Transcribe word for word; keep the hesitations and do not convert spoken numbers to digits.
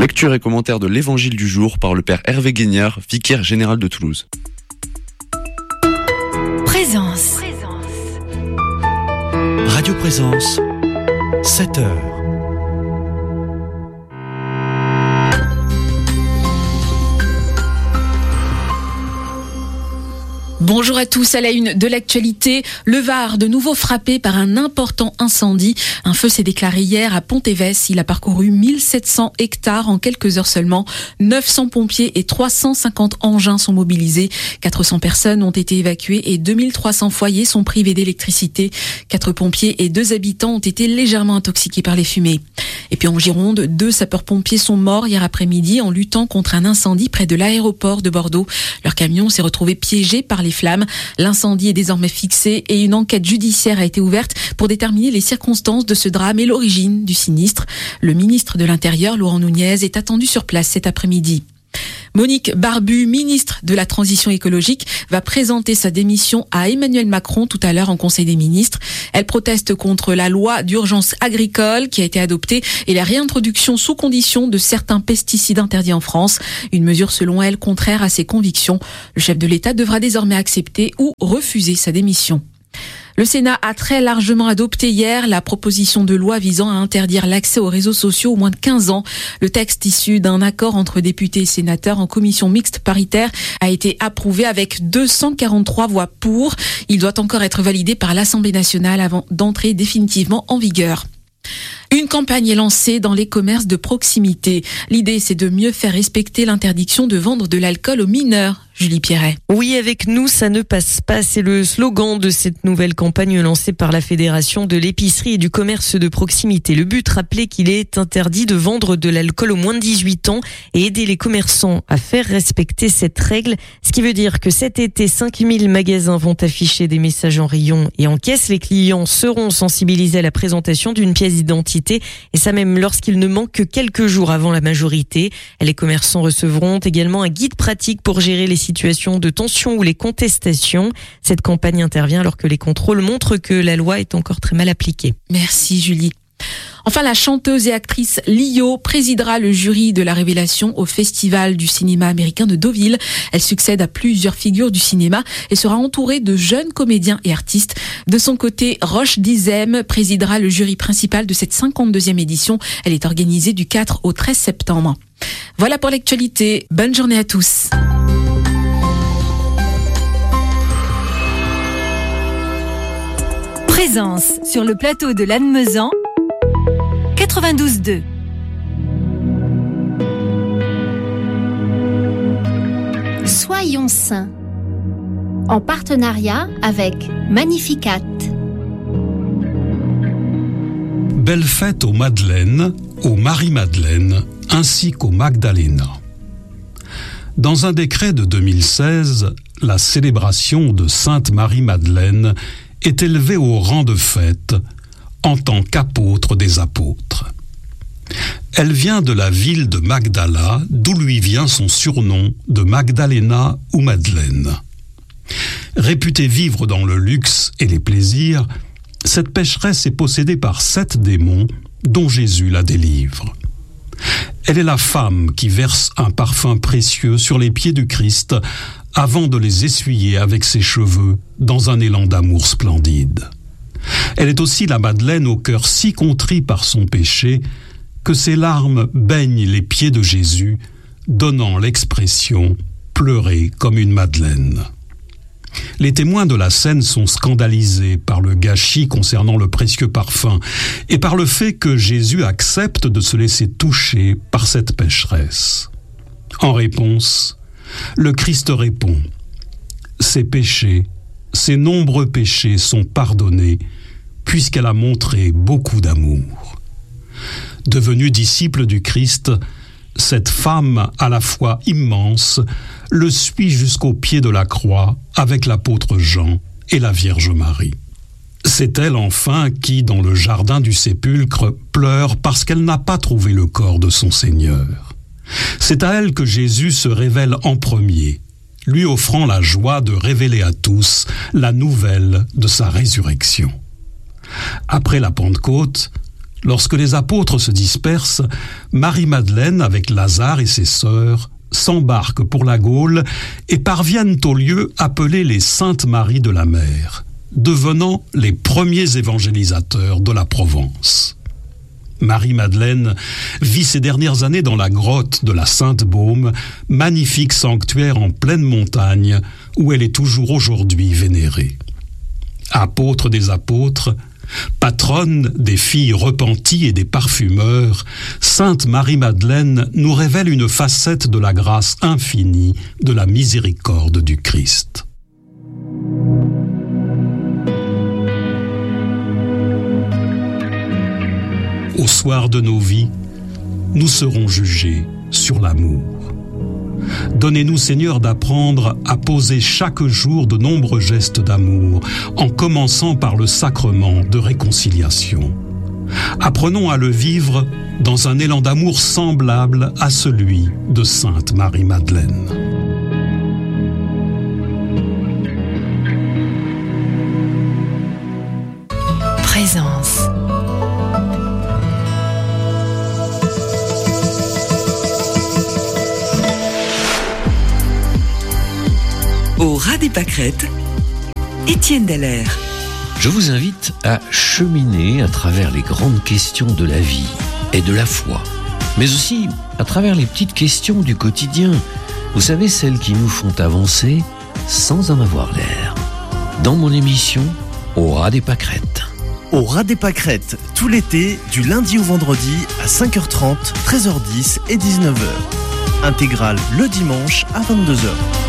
Lecture et commentaire de l'Évangile du jour par le Père Hervé Guignard, vicaire général de Toulouse. Présence. Radio Présence, sept heures. Bonjour à tous, à la une de l'actualité. Le Var, de nouveau frappé par un important incendie. Un feu s'est déclaré hier à Pont-Évès. Il a parcouru mille sept cents hectares en quelques heures seulement. neuf cents pompiers et trois cent cinquante engins sont mobilisés. quatre cents personnes ont été évacuées et deux mille trois cents foyers sont privés d'électricité. Quatre pompiers et deux habitants ont été légèrement intoxiqués par les fumées. Et puis en Gironde, deux sapeurs-pompiers sont morts hier après-midi en luttant contre un incendie près de l'aéroport de Bordeaux. Leur camion s'est retrouvé piégé par les flammes. L'incendie est désormais fixé et une enquête judiciaire a été ouverte pour déterminer les circonstances de ce drame et l'origine du sinistre. Le ministre de l'Intérieur, Laurent Nunez, est attendu sur place cet après-midi. Monique Barbu, ministre de la Transition écologique, va présenter sa démission à Emmanuel Macron tout à l'heure en Conseil des ministres. Elle proteste contre la loi d'urgence agricole qui a été adoptée et la réintroduction sous condition de certains pesticides interdits en France. Une mesure selon elle contraire à ses convictions. Le chef de l'État devra désormais accepter ou refuser sa démission. Le Sénat a très largement adopté hier la proposition de loi visant à interdire l'accès aux réseaux sociaux aux moins de quinze ans. Le texte issu d'un accord entre députés et sénateurs en commission mixte paritaire a été approuvé avec deux cent quarante-trois voix pour. Il doit encore être validé par l'Assemblée nationale avant d'entrer définitivement en vigueur. Une campagne est lancée dans les commerces de proximité. L'idée, c'est de mieux faire respecter l'interdiction de vendre de l'alcool aux mineurs. Julie Pierret. Oui, avec nous, ça ne passe pas. C'est le slogan de cette nouvelle campagne lancée par la Fédération de l'épicerie et du commerce de proximité. Le but, rappeler qu'il est interdit de vendre de l'alcool aux moins de dix-huit ans et aider les commerçants à faire respecter cette règle. Ce qui veut dire que cet été, cinq mille magasins vont afficher des messages en rayon et en caisse. Les clients seront sensibilisés à la présentation d'une pièce d'identité et ça même lorsqu'il ne manque que quelques jours avant la majorité. Les commerçants recevront également un guide pratique pour gérer les situations de tension ou les contestations. Cette campagne intervient alors que les contrôles montrent que la loi est encore très mal appliquée. Merci Julie. Enfin, la chanteuse et actrice Lio présidera le jury de la Révélation au Festival du cinéma américain de Deauville. Elle succède à plusieurs figures du cinéma et sera entourée de jeunes comédiens et artistes. De son côté, Roche Dizem présidera le jury principal de cette cinquante-deuxième édition. Elle est organisée du quatre au treize septembre. Voilà pour l'actualité. Bonne journée à tous. Présence sur le plateau de Lannemezan, quatre-vingt-douze deux. Soyons saints, en partenariat avec Magnificat. Belle fête aux Madeleines, aux Marie-Madeleine, ainsi qu'aux Magdalena. Dans un décret de deux mille seize, la célébration de Sainte Marie-Madeleine est élevée au rang de fête en tant qu'apôtre des apôtres. Elle vient de la ville de Magdala, d'où lui vient son surnom de Magdalena ou Madeleine. Réputée vivre dans le luxe et les plaisirs, cette pécheresse est possédée par sept démons dont Jésus la délivre. Elle est la femme qui verse un parfum précieux sur les pieds du Christ avant de les essuyer avec ses cheveux dans un élan d'amour splendide. Elle est aussi la Madeleine au cœur si contrit par son péché que ses larmes baignent les pieds de Jésus, donnant l'expression « pleurer comme une Madeleine ». Les témoins de la scène sont scandalisés par le gâchis concernant le précieux parfum et par le fait que Jésus accepte de se laisser toucher par cette pécheresse. En réponse, le Christ répond « Ses péchés, ses nombreux péchés sont pardonnés puisqu'elle a montré beaucoup d'amour. » Devenue disciple du Christ, cette femme à la foi immense le suit jusqu'au pied de la croix avec l'apôtre Jean et la Vierge Marie. C'est elle enfin qui, dans le jardin du sépulcre, pleure parce qu'elle n'a pas trouvé le corps de son Seigneur. C'est à elle que Jésus se révèle en premier, lui offrant la joie de révéler à tous la nouvelle de sa résurrection. Après la Pentecôte, Lorsque les apôtres se dispersent, Marie-Madeleine, avec Lazare et ses sœurs, s'embarquent pour la Gaule et parviennent au lieu appelé les Saintes Maries de la Mer, devenant les premiers évangélisateurs de la Provence. Marie-Madeleine vit ses dernières années dans la grotte de la Sainte-Baume, magnifique sanctuaire en pleine montagne où elle est toujours aujourd'hui vénérée. Apôtre des apôtres, patronne des filles repenties et des parfumeurs, Sainte Marie-Madeleine nous révèle une facette de la grâce infinie de la miséricorde du Christ. Au soir de nos vies, nous serons jugés sur l'amour. Donnez-nous, Seigneur, d'apprendre à poser chaque jour de nombreux gestes d'amour, en commençant par le sacrement de réconciliation. Apprenons à le vivre dans un élan d'amour semblable à celui de Sainte Marie-Madeleine. Présence. Au ras des pâquerettes, Étienne Dallaire. Je vous invite à cheminer à travers les grandes questions de la vie et de la foi, mais aussi à travers les petites questions du quotidien. Vous savez, celles qui nous font avancer sans en avoir l'air. Dans mon émission, Au ras des pâquerettes. Au ras des pâquerettes, tout l'été, du lundi au vendredi à cinq heures trente, treize heures dix et dix-neuf heures. Intégrale le dimanche à vingt-deux heures.